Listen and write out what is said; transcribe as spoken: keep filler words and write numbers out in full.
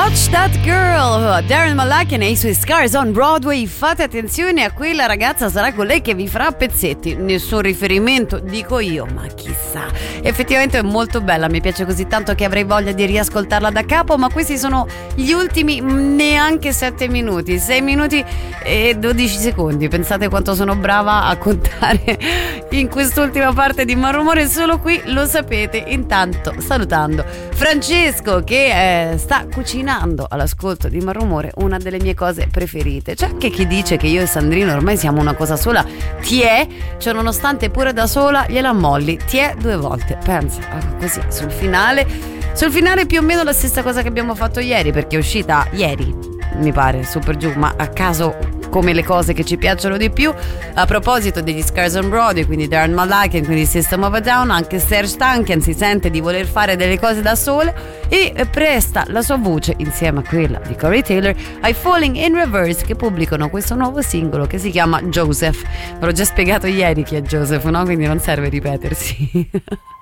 Watch That Girl, Darren Malakian e i suoi Scars on Broadway. Fate attenzione a quella ragazza, sarà con lei che vi farà pezzetti. Nessun riferimento, dico io, ma chissà. Effettivamente è molto bella, mi piace così tanto che avrei voglia di riascoltarla da capo, ma questi sono gli ultimi neanche sette minuti, sei minuti e dodici secondi. Pensate quanto sono brava a contare in quest'ultima parte di Malumore, solo qui lo sapete. Intanto salutando Francesco che eh, sta cucinando all'ascolto di Malumore, una delle mie cose preferite. C'è anche chi dice che io e Sandrino ormai siamo una cosa sola. Ti è, cioè nonostante pure da sola gliela molli, ti è due volte. Pensa, così sul finale, sul finale più o meno la stessa cosa che abbiamo fatto ieri, perché è uscita ieri, mi pare, su per giù, ma a caso come le cose che ci piacciono di più. A proposito degli Scars on Broadway, quindi Darren Malakian, quindi System of a Down, anche Serj Tankian si sente di voler fare delle cose da sola e presta la sua voce insieme a quella di Corey Taylor ai Falling in Reverse, che pubblicano questo nuovo singolo che si chiama Joseph. Ve l'ho già spiegato ieri chi è Joseph, no? Quindi non serve ripetersi.